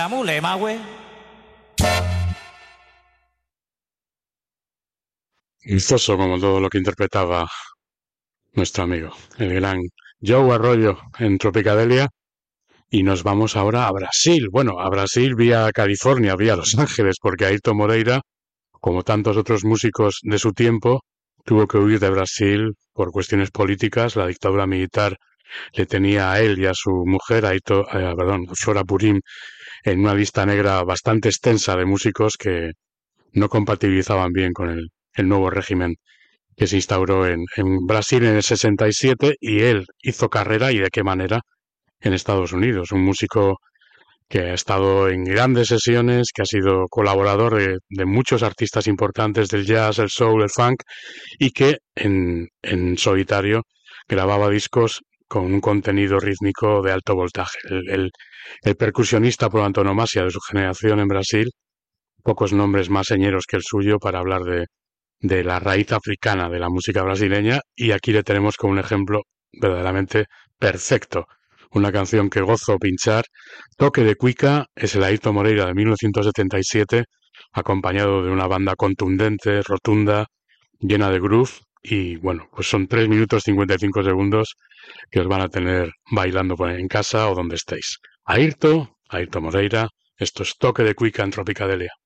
Mulema, güey. Gustoso como todo lo que interpretaba nuestro amigo, el gran Joe Arroyo en Tropicadelia. Y nos vamos ahora a Brasil. Bueno, a Brasil vía California, vía Los Ángeles, porque Ayrton Moreira, como tantos otros músicos de su tiempo, tuvo que huir de Brasil por cuestiones políticas. La dictadura militar le tenía a él y a su mujer, Flora Purim, en una lista negra bastante extensa de músicos que no compatibilizaban bien con el nuevo régimen que se instauró en Brasil en el 67, y él hizo carrera, y de qué manera, en Estados Unidos. Un músico que ha estado en grandes sesiones, que ha sido colaborador de muchos artistas importantes del jazz, el soul, el funk, y que en solitario grababa discos con un contenido rítmico de alto voltaje. El percusionista por antonomasia de su generación en Brasil, pocos nombres más señeros que el suyo para hablar de la raíz africana de la música brasileña, y aquí le tenemos como un ejemplo verdaderamente perfecto. Una canción que gozo pinchar. Toque de Cuica es el Ayrton Moreira de 1977, acompañado de una banda contundente, rotunda, llena de groove, y bueno, pues son 3 minutos 55 segundos que os van a tener bailando en casa o donde estéis. Ayrton Moreira, esto es Toque de Cuica en Tropicadelia.